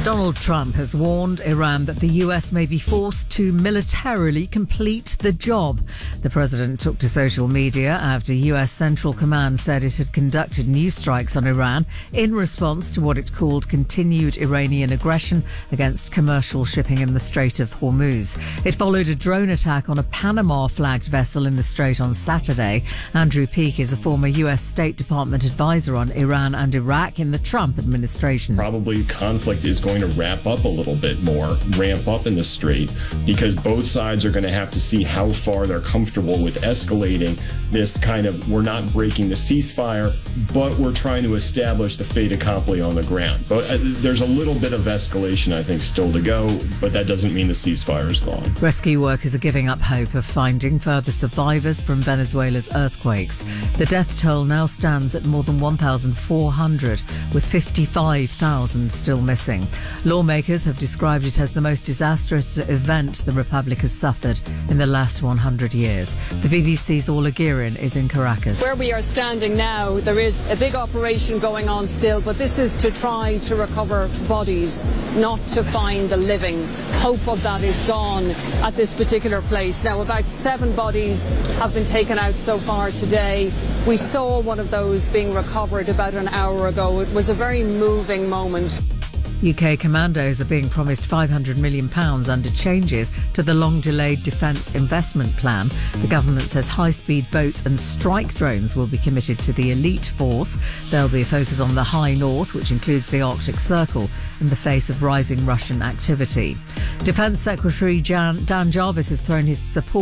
Donald Trump has warned Iran that the US may be forced to militarily complete the job. The president took to social media after US Central Command said it had conducted new strikes on Iran in response to what it called continued Iranian aggression against commercial shipping in the Strait of Hormuz. It followed a drone attack on a Panama-flagged vessel in the Strait on Saturday. Andrew Peake is a former US State Department advisor on Iran and Iraq in the Trump administration. Probably conflict is going to ramp up in the strait, because both sides are going to have to see how far they're comfortable with escalating this kind of, we're not breaking the ceasefire, but we're trying to establish the fait accompli on the ground. But there's a little bit of escalation, I think, still to go, but that doesn't mean the ceasefire is gone. Rescue workers are giving up hope of finding further survivors from Venezuela's earthquakes. The death toll now stands at more than 1,400, with 55,000 still missing. Lawmakers have described it as the most disastrous event the Republic has suffered in the last 100 years. The BBC's Orla Guerin is in Caracas. Where we are standing now, there is a big operation going on still, but this is to try to recover bodies, not to find the living. Hope of that is gone at this particular place. Now, about 7 bodies have been taken out so far today. We saw one of those being recovered about an hour ago. It was a very moving moment. UK commandos are being promised £500 million under changes to the long-delayed defence investment plan. The government says high-speed boats and strike drones will be committed to the elite force. There'll be a focus on the high north, which includes the Arctic Circle, in the face of rising Russian activity. Defence Secretary Dan Jarvis has thrown his support